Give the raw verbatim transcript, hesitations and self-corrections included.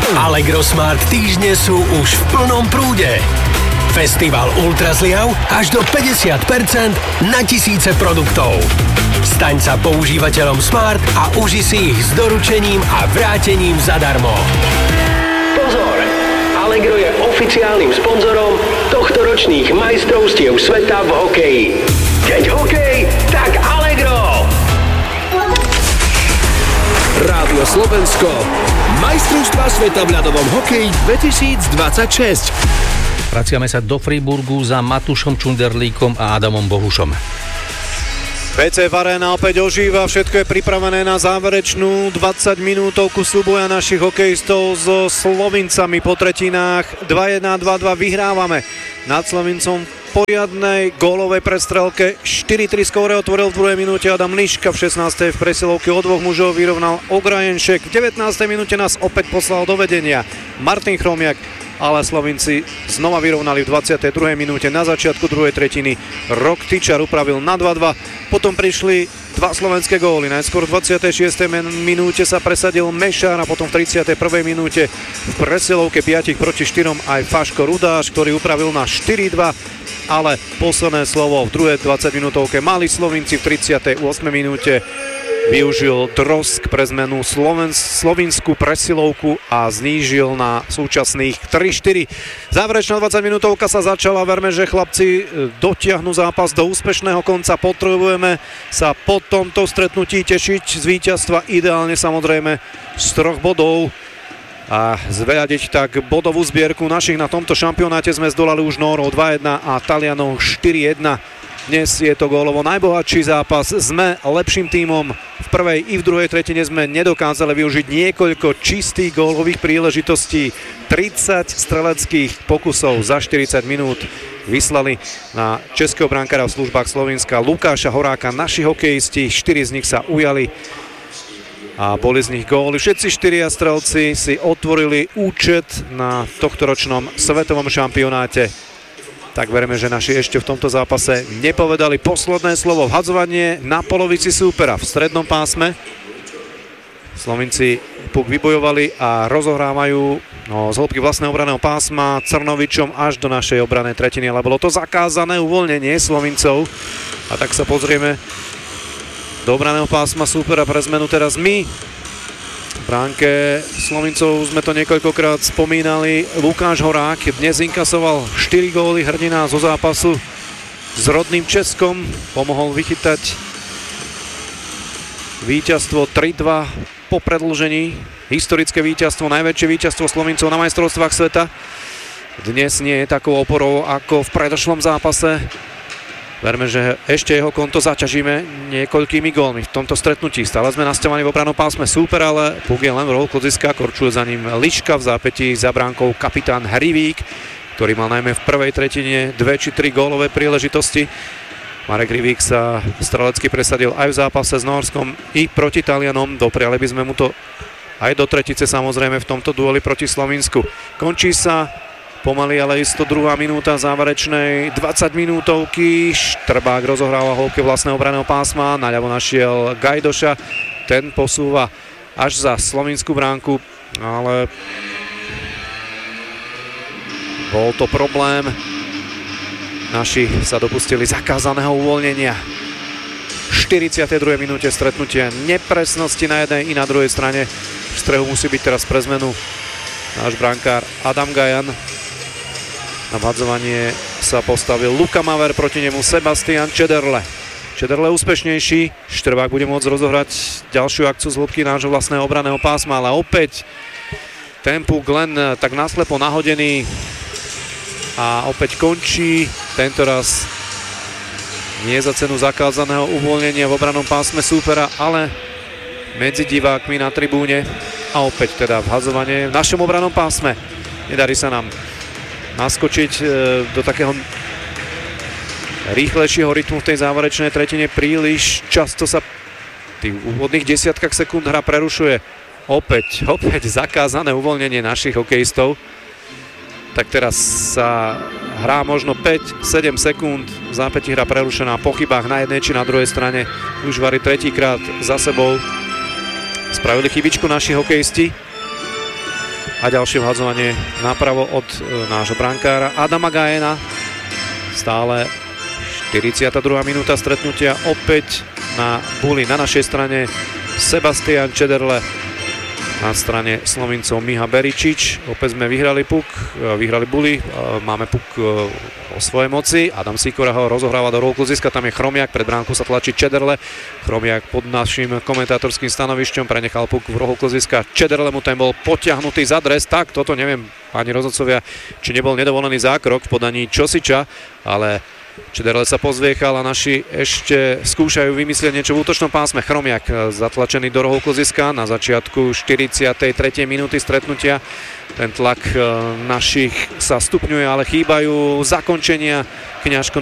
Allegro Smart týždne sú už v plnom prúde. Festival Ultrazliav až do päťdesiat percent na tisíce produktov. Staň sa používateľom Smart a uži si ich s doručením a vrátením zadarmo. Pozor! Allegro je oficiálnym sponzorom tohtoročných majstrovstiev sveta v hokeji. Keď hokej, tak Allegro! Rádio Slovensko. Majstrovstvá sveta v ľadovom hokeji dvetisícdvadsaťšesť. Vraciame sa do Friburgu za Matúšom Čunderlíkom a Adamom Bohušom. vé cé ef Arena opäť ožíva, všetko je pripravené na záverečnú dvadsať minútovku súboja našich hokejistov so Slovincami po tretinách. dva jedna, dva dva vyhrávame nad Slovincom v poriadnej gólovej prestrelke. štyri tri skóre otvoril v druhej minúte Adam Liška, v šestnástej v presilovke od dvoch mužov vyrovnal Ograjenšek, v devätnástej minúte nás opäť poslal do vedenia Martin Chromiak, ale Slovinci znova vyrovnali v dvadsiatej druhej minúte na začiatku druhej tretiny. Rok Tyčar upravil na dva dva, potom prišli dva slovenské góly. Najskôr v dvadsiatej šiestej minúte sa presadil Mešár a potom v tridsiatej prvej minúte v presilovke päť proti štyrom aj Faško Rudáš, ktorý upravil na štyri dva, ale posledné slovo v druhej dvadsaťminútovke mali Slovinci. V tridsiatej ôsmej minúte využil Drosk pre zmenu Sloven, slovinskú presilovku a znížil na súčasných tri štyri. Záverečná dvadsaťminútovka sa začala, verme, že chlapci dotiahnu zápas do úspešného konca. Potrebujeme sa po tomto stretnutí tešiť z víťazstva, ideálne samozrejme z troch bodov a zveľadiť tak bodovú zbierku našich. Na tomto šampionáte sme zdolali už Nórov dva jedna a Talianov štyri jedna. Dnes je to gólovo najbohatší zápas. Sme lepším tímom. V prvej i v druhej tretine sme nedokázali využiť niekoľko čistých gólových príležitostí. tridsať streleckých pokusov za štyridsať minút vyslali na českého brankára v službách Slovenska Lukáša Horáka. Naši hokejisti, štyri z nich sa ujali a boli z nich góly. Všetci štyria strelci si otvorili účet na tohtoročnom svetovom šampionáte. Tak veríme, že naši ešte v tomto zápase nepovedali posledné slovo. Vhadzovanie na polovici súpera v strednom pásme. Slovinci puk vybojovali a rozohrávajú no, z hĺbky vlastného obranného pásma Crnovičom až do našej obranej tretiny, ale bolo to zakázané uvoľnenie Slovincov. A tak sa pozrieme do obraného pásma súpera pre zmenu teraz my. V bránke Slovincov sme to niekoľkokrát spomínali. Lukáš Horák dnes inkasoval štyri góly, hrdina zo zápasu s rodným Českom. Pomohol vychytať víťazstvo tri dva po predĺžení. Historické víťazstvo, najväčšie víťazstvo Slovincov na majstrovstvách sveta. Dnes nie je takou oporou ako v predošlom zápase. Verme, že ešte jeho konto zaťažíme niekoľkými gólmi v tomto stretnutí. Stále sme nastavení v obranom pásme súper, ale puk je len v rohu klodziska, korčuje za ním Liška, v zápätí za bránkou kapitán Hrivík, ktorý mal najmä v prvej tretine dve či tri gólové príležitosti. Marek Hrivík sa strelecky presadil aj v zápase s Nórskom i proti Talianom. Dopriali by sme mu to aj do tretice, samozrejme v tomto dueli proti Slovinsku. Končí sa pomaly, ale isto druhá minúta záverečnej dvadsať minútovky. Štrbák rozohráva hĺbke vlastného obranného pásma. Naľavo našiel Gajdoša. Ten posúva až za slovinskú bránku, ale bol to problém. Naši sa dopustili zakázaného uvoľnenia. V štyridsiatej druhej minúte stretnutia, nepresnosti na jednej i na druhej strane. V strehu musí byť teraz pre zmenu náš brankár Adam Gajan. Na vhadzovanie sa postavil Luka Maver, proti nemu Sebastian Čederle. Čederle úspešnejší, Štrbák bude môcť rozohrať ďalšiu akciu z hĺbky nášho vlastného obranného pásma, ale opäť ten puk len tak naslepo nahodený a opäť končí, tento raz nie za cenu zakázaného uvoľnenia v obranom pásme súpera, ale medzi divákmi na tribúne a opäť teda vhadzovanie v našom obranom pásme. Nedarí sa nám naskočiť do takého rýchlejšieho rytmu v tej záverečnej tretine. Príliš často sa v tých úvodných desiatkách sekúnd hra prerušuje. Opäť, opäť zakázané uvoľnenie našich hokejistov. Tak teraz sa hrá možno päť sedem sekúnd, v zápätí hra prerušená po chybách na jednej či na druhej strane. Už varí tretíkrát za sebou. Spravili chybičku naši hokejisti. A ďalšie vhadzovanie napravo od e, nášho brankára Adama Gajena. Stále štyridsiata druhá minúta stretnutia. Opäť na buli na našej strane Sebastian Čederle. Na strane Slovincov Miha Beričič. Opäť sme vyhrali puk, vyhrali buli, máme puk o svojej moci. Adam Sikora ho rozohráva do rohu kluziska, tam je Chromiak, pred bránku sa tlačí Čederle. Chromiak pod našim komentátorským stanovišťom prenechal puk v rohu kluziska. Čederle mu ten bol potiahnutý za dres, tak toto neviem, páni rozhodcovia, či nebol nedovolený zákrok v podaní Čosiča, ale Čederle sa pozviechal a naši ešte skúšajú vymyslieť niečo v útočnom pásme. Chromiak zatlačený do rohu kluziska na začiatku štyridsiatej tretej minúty stretnutia. Ten tlak našich sa stupňuje, ale chýbajú zakončenia. Kňažko